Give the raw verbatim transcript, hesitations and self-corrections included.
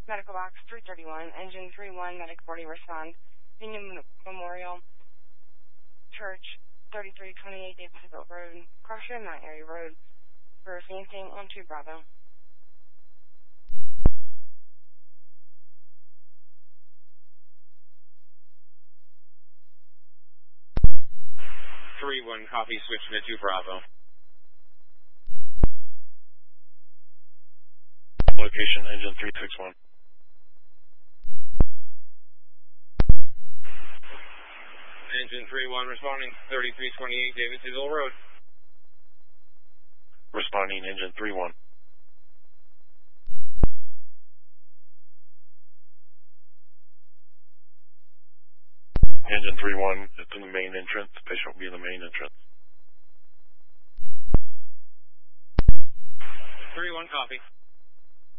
Medical Box three thirty-one, Engine three one, Medic forty, respond. Union Memorial Church, thirty-three twenty-eight Davisville Road, Crossroad Mount Airy Road, for Phantom on two Bravo. three one, copy, switching to two Bravo. Location, engine three six one. Engine three one responding, thirty-three twenty-eight Davisville Road. Responding, engine three one. Engine three one, it's in the main entrance. Patient will be in the main entrance. three one, copy.